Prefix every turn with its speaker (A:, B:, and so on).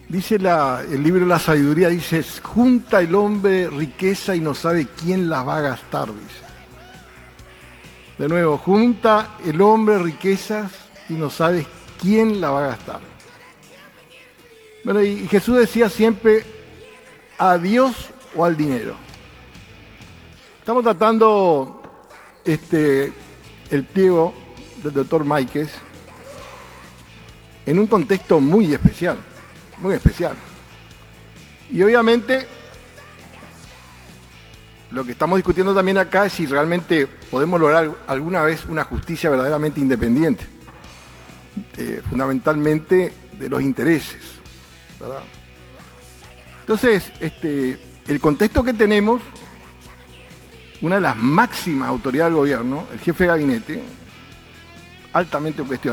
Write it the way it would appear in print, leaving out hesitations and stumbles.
A: Dice el libro de la sabiduría, dice, junta el hombre riqueza y no sabe quién las va a gastar, dice. De nuevo, junta el hombre riquezas y no sabe quién la va a gastar. Bueno, y Jesús decía siempre, a Dios o al dinero. Estamos tratando el pliego del doctor Máiquez en un contexto muy especial. Muy especial. Y obviamente lo que estamos discutiendo también acá es si realmente podemos lograr alguna vez una justicia verdaderamente independiente, fundamentalmente de los intereses, ¿verdad? Entonces, el contexto que tenemos, una de las máximas autoridades del gobierno, el jefe de gabinete, altamente cuestionado,